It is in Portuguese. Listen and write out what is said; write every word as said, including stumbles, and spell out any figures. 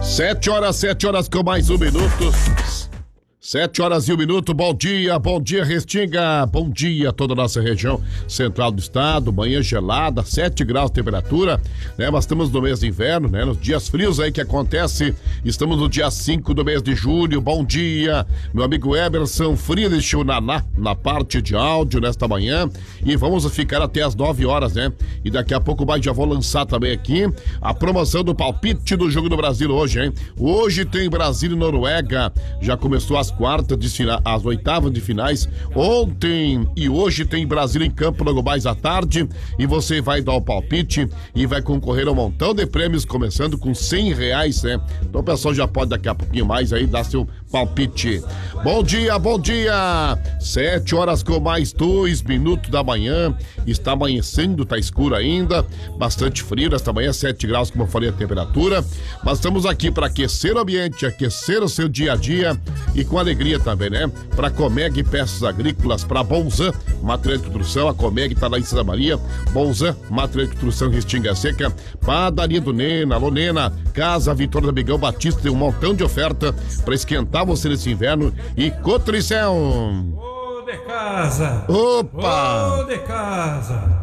Sete horas, sete horas com mais um minuto. Sete horas e um minuto, bom dia, bom dia Restinga, bom dia a toda a nossa região central do estado, manhã gelada, sete graus de temperatura, né, mas estamos no mês de inverno, né, nos dias frios aí que acontece, estamos no dia cinco do mês de julho, bom dia, meu amigo Eberson Friedrich, o Naná, na parte de áudio nesta manhã, e vamos ficar até as nove horas, né, e daqui a pouco mais já vou lançar também aqui a promoção do palpite do Jogo do Brasil hoje, hein, hoje tem Brasil e Noruega, já começou as quartas de final, as oitavas de finais. Ontem e hoje tem Brasil em campo logo mais à tarde e você vai dar o palpite e vai concorrer a um montão de prêmios, começando com cem reais, né? Então o pessoal já pode daqui a pouquinho mais aí dar seu palpite. Bom dia, bom dia! Sete horas com mais dois minutos da manhã. Está amanhecendo, tá escuro ainda, bastante frio nesta manhã, sete graus, como eu falei, a temperatura. Mas estamos aqui para aquecer o ambiente, aquecer o seu dia a dia e com alegria também, né? Para Comeg Peças Agrícolas, para Bonzan Material de Construção, a Comeg tá lá em Santa Maria, Bonzan Material de Construção, Restinga Seca, Padaria do Nena, alô Nena, Casa Vitória do Miguel Batista, tem um montão de oferta para esquentar você nesse inverno e Cotricel. Ô de casa! Opa! Ô de casa!